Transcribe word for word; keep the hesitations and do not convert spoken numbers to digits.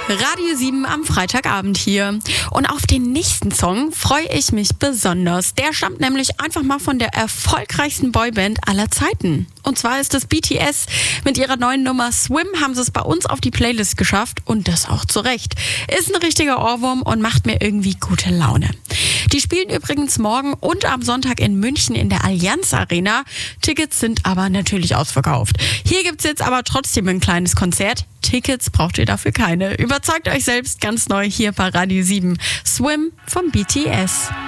Radio sieben am Freitagabend hier. Und auf den nächsten Song freue ich mich besonders. Der stammt nämlich einfach mal von der erfolgreichsten Boyband aller Zeiten. Und zwar ist es B T S. Mit ihrer neuen Nummer Swim haben sie es bei uns auf die Playlist geschafft. Und das auch zu Recht. Ist ein richtiger Ohrwurm und macht mir irgendwie gute Laune. Die spielen übrigens morgen und am Sonntag in München in der Allianz Arena. Tickets sind aber natürlich ausverkauft. Hier gibt's jetzt aber trotzdem ein kleines Konzert. Tickets braucht ihr dafür keine. Überzeugt euch selbst ganz neu hier bei Radio sieben. Swim vom B T S.